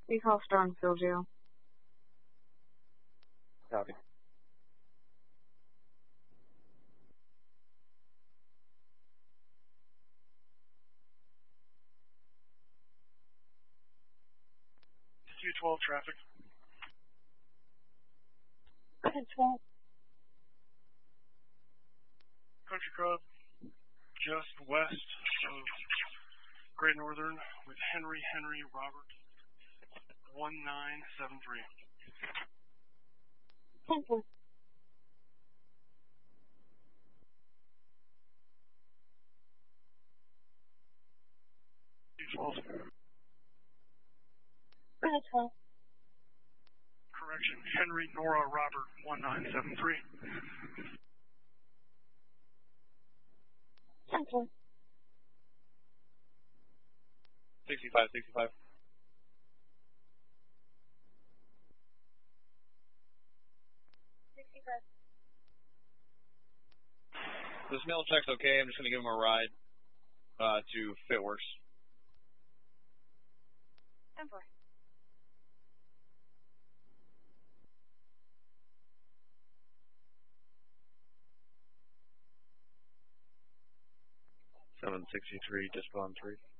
Recall Strongsville Jail. Copy. Q12 traffic. Q12. Country Club, just west of Great Northern with Henry Robert, 1973. Q12. Q12. Correction, Henry Nora Robert, 1973. Q12. 65. This mail check's okay. I'm just going to give him a ride to Fitworks. Emperor. $763, just gone 3.